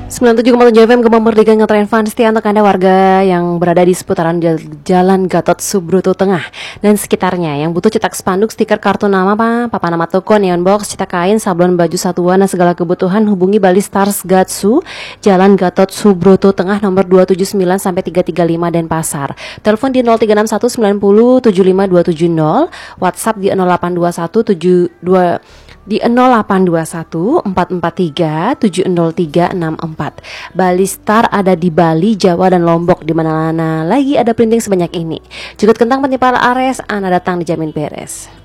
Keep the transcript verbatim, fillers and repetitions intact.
sembilan puluh tujuh koma tujuh F M Gembang Merdeka ngetren fun setia untuk Anda warga yang berada di seputaran Jalan Gatot Subroto Tengah dan sekitarnya yang butuh cetak spanduk, stiker, kartu nama, apa, papan nama toko, neon box, cetak kain, sablon baju satuan dan segala kebutuhan. Hubungi Bali Stars Gatsu, Jalan Gatot Subroto Tengah nomor dua tujuh sembilan sampai tiga tiga lima Denpasar. Telepon di nol tiga enam satu sembilan nol tujuh lima dua tujuh nol, WhatsApp di nol delapan dua satu tujuh dua di nol delapan dua satu empat empat tiga tujuh nol tiga enam empat. Bali Star ada di Bali, Jawa dan Lombok. Di mana lagi ada printing sebanyak ini. Cukup kentang pentipal Ares, Anda datang dijamin beres.